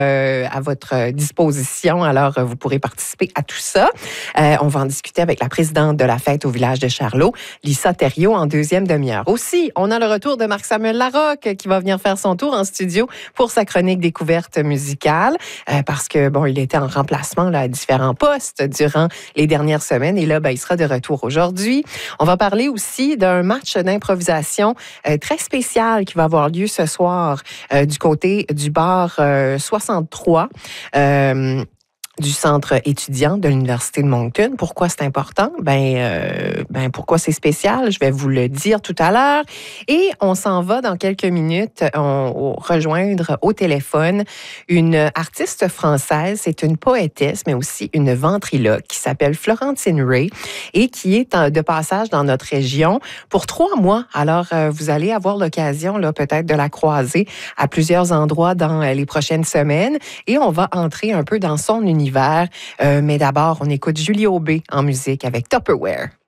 à votre disposition. Alors, vous pourrez participer à tout ça. On va en discuter avec la présidente de la fête au village de Charlot, Lisa Thériault, en deuxième demi-heure. Aussi, on a le retour de Marc-Samuel Larocque qui va venir faire son tour en studio pour sa chronique découverte musicale parce que, bon, il était en remplacement là, à différents postes durant les dernières semaines et là, il sera de retour aujourd'hui. On va parler aussi d'un match d'improvisation très spécial qui va avoir lieu ce soir du côté du bar 63. Du centre étudiant de l'Université de Moncton. Pourquoi c'est important? Pourquoi c'est spécial? Je vais vous le dire tout à l'heure. Et on s'en va dans quelques minutes rejoindre au téléphone une artiste française. C'est une poétesse, mais aussi une ventriloque qui s'appelle Florentine Ray et qui est de passage dans notre région pour 3 mois. Alors, vous allez avoir l'occasion là peut-être de la croiser à plusieurs endroits dans les prochaines semaines et on va entrer un peu dans son univers. Mais d'abord, on écoute Julie Aubé en musique avec Tupperware.